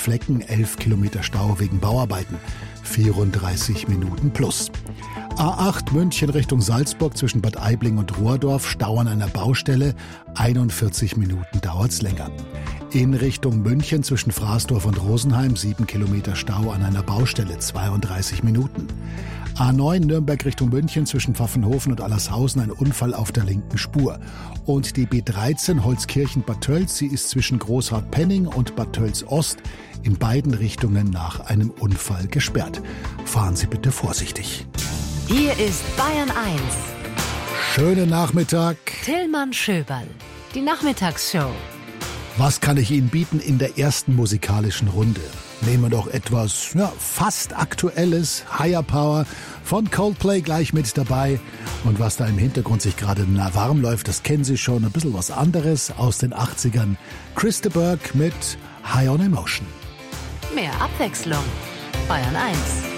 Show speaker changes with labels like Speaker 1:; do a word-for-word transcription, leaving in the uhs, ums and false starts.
Speaker 1: Flecken, elf Kilometer Stau wegen Bauarbeiten, vierunddreißig Minuten plus. A acht München Richtung Salzburg zwischen Bad Aibling und Rohrdorf, Stau an einer Baustelle, einundvierzig Minuten dauert's länger. In Richtung München zwischen Fraßdorf und Rosenheim, sieben Kilometer Stau an einer Baustelle, zweiunddreißig Minuten. A neun Nürnberg Richtung München zwischen Pfaffenhofen und Allershausen, ein Unfall auf der linken Spur. Und die B dreizehn Holzkirchen-Bad Tölz, sie ist zwischen Großhardt-Penning und Bad Tölz-Ost in beiden Richtungen nach einem Unfall gesperrt. Fahren Sie bitte vorsichtig.
Speaker 2: Hier ist Bayern eins.
Speaker 1: Schönen Nachmittag.
Speaker 2: Tillmann Schöberl, die Nachmittagsshow.
Speaker 1: Was kann ich Ihnen bieten in der ersten musikalischen Runde? Nehmen wir doch etwas ja, fast Aktuelles, Higher Power von Coldplay gleich mit dabei. Und was da im Hintergrund sich gerade warm läuft, das kennen Sie schon. Ein bisschen was anderes aus den achtzigern. Chris de Burgh mit High on Emotion.
Speaker 2: Mehr Abwechslung. Bayern eins.